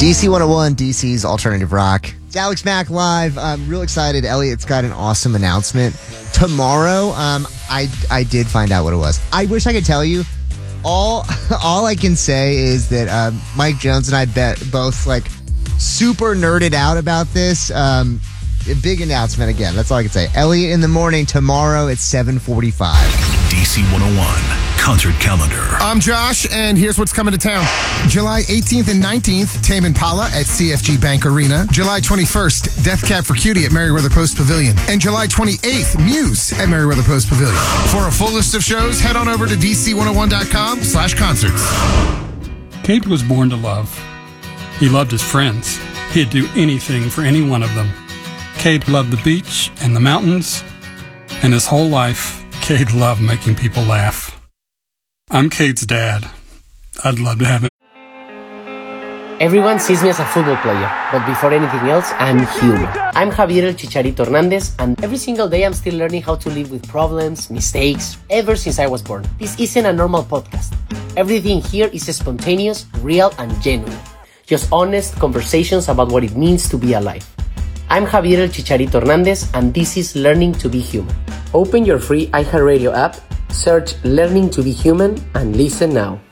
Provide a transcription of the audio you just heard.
DC 101, DC's Alternative Rock. It's Alex Mack live. I'm real excited. Elliot's got an awesome announcement. Tomorrow, I did find out what it was. I wish I could tell you. All I can say is that Mike Jones and I both like super nerded out about this. A big announcement again. That's all I can say. Elliot in the morning tomorrow at 7:45. DC 101 concert calendar. I'm Josh, and here's what's coming to town. July 18th and 19th, Tame Impala at CFG Bank Arena. July 21st, Death Cab for Cutie at Merriweather Post Pavilion. And July 28th, Muse at Merriweather Post Pavilion. For a full list of shows, head on over to dc101.com/concerts. Cade was born to love. He loved his friends. He'd do anything for any one of them. Cade loved the beach and the mountains, and his whole life, Cade loved making people laugh. I'm Cade's dad. I'd love to have him. Everyone sees me as a football player, but before anything else, I'm human. I'm Javier El Chicharito Hernandez, and every single day I'm still learning how to live with problems, mistakes, ever since I was born. This isn't a normal podcast. Everything here is spontaneous, real, and genuine. Just honest conversations about what it means to be alive. I'm Javier El Chicharito Hernandez, and this is Learning to be Human. Open your free iHeartRadio app, search Learning to be Human, and listen now.